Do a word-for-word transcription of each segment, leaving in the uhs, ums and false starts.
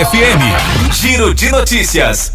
F M. Giro de notícias.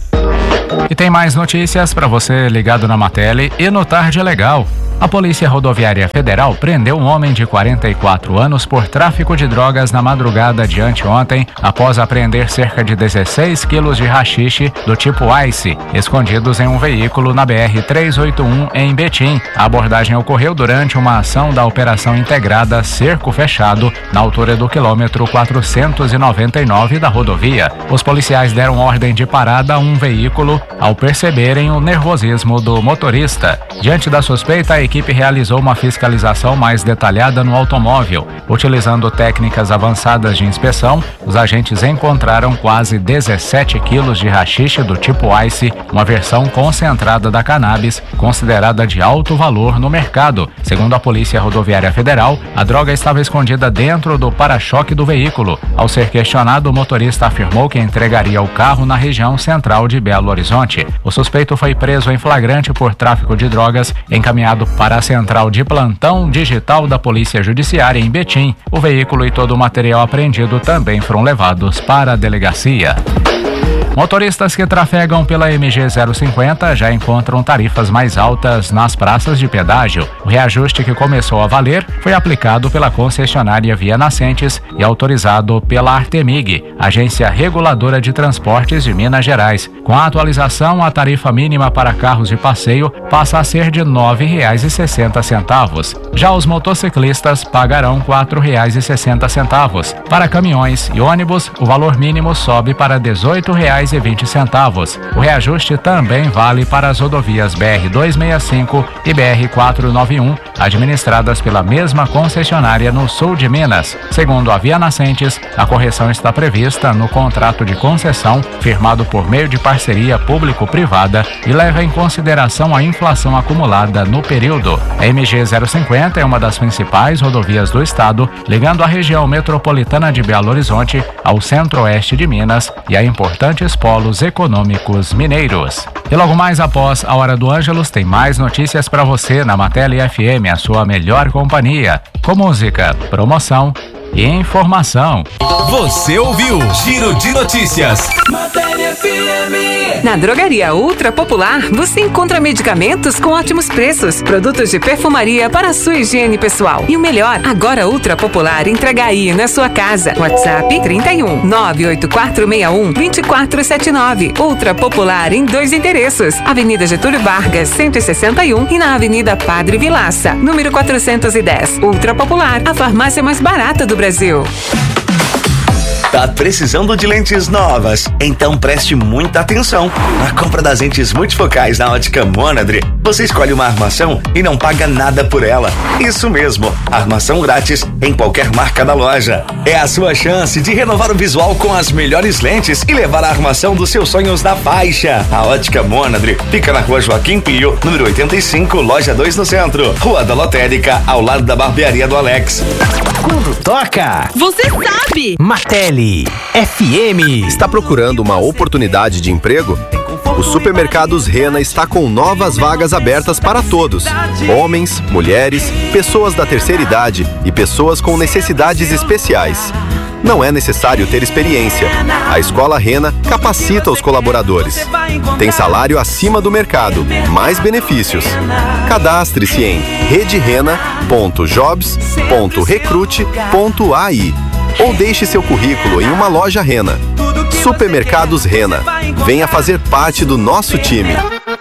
E tem mais notícias para você ligado na Matele e no Tarde Legal. A Polícia Rodoviária Federal prendeu um homem de quarenta e quatro anos por tráfico de drogas na madrugada de anteontem, após apreender cerca de dezesseis quilos de haxixe do tipo Ice, escondidos em um veículo na B R trezentos e oitenta e um em Betim. A abordagem ocorreu durante uma ação da Operação Integrada Cerco Fechado, na altura do quilômetro quatrocentos e noventa e nove da rodovia. Os policiais deram ordem de parada a um veículo ao perceberem o nervosismo do motorista. Diante da suspeita, a equipe realizou uma fiscalização mais detalhada no automóvel. Utilizando técnicas avançadas de inspeção, os agentes encontraram quase dezessete quilos de haxixe do tipo Ice, uma versão concentrada da cannabis, considerada de alto valor no mercado. Segundo a Polícia Rodoviária Federal, a droga estava escondida dentro do para-choque do veículo. Ao ser questionado, o motorista afirmou que entregaria o carro na região central de Belo Horizonte. O suspeito foi preso em flagrante por tráfico de drogas, encaminhado para a Central de Plantão Digital da Polícia Judiciária em Betim. O veículo e todo o material apreendido também foram levados para a delegacia. Motoristas que trafegam pela M G zero cinquenta já encontram tarifas mais altas nas praças de pedágio. O reajuste, que começou a valer, foi aplicado pela concessionária Via Nascentes e autorizado pela Artemig, Agência Reguladora de Transportes de Minas Gerais. Com a atualização, a tarifa mínima para carros de passeio passa a ser de nove reais e sessenta centavos. Já os motociclistas pagarão quatro reais e sessenta centavos. Para caminhões e ônibus, o valor mínimo sobe para dezoito reais e vinte centavos. O reajuste também vale para as rodovias B R duzentos e sessenta e cinco e B R quatrocentos e noventa e um, administradas pela mesma concessionária no sul de Minas. Segundo a Via Nascentes, a correção está prevista no contrato de concessão firmado por meio de parceria público-privada e leva em consideração a inflação acumulada no período. A M G zero cinquenta é uma das principais rodovias do estado, ligando a região metropolitana de Belo Horizonte ao centro-oeste de Minas e a importantes polos econômicos mineiros. E logo mais após a Hora do Ângelus, tem mais notícias para você na Matele F M, a sua melhor companhia, com música, promoção e informação. Você ouviu Giro de Notícias. Matele F M. Na Drogaria Ultra Popular, você encontra medicamentos com ótimos preços, produtos de perfumaria para a sua higiene pessoal. E o melhor, agora Ultra Popular entrega aí na sua casa. WhatsApp trinta e um, nove oito quatro seis um, dois quatro sete nove. Ultra Popular em dois endereços: Avenida Getúlio Vargas, cento e sessenta e um, e na Avenida Padre Vilaça, número quatrocentos e dez. Ultra Popular, a farmácia mais barata do Brasil. Tá precisando de lentes novas? Então preste muita atenção. Na compra das lentes multifocais na Ótica Monadre, você escolhe uma armação e não paga nada por ela. Isso mesmo, armação grátis em qualquer marca da loja. É a sua chance de renovar o visual com as melhores lentes e levar a armação dos seus sonhos na faixa. A Ótica Monadre fica na Rua Joaquim Pio, número oitenta e cinco, loja dois no centro. Rua da Lotérica, ao lado da barbearia do Alex. Quando toca, você sabe! Matele F M. Está procurando uma oportunidade de emprego? O Supermercados Rena está com novas vagas abertas para todos: homens, mulheres, pessoas da terceira idade e pessoas com necessidades especiais. Não é necessário ter experiência. A Escola Rena capacita os colaboradores. Tem salário acima do mercado, mais benefícios. Cadastre-se em rede rena ponto jobs ponto recrute ponto a i ou deixe seu currículo em uma loja Rena. Supermercados Rena. Venha fazer parte do nosso time.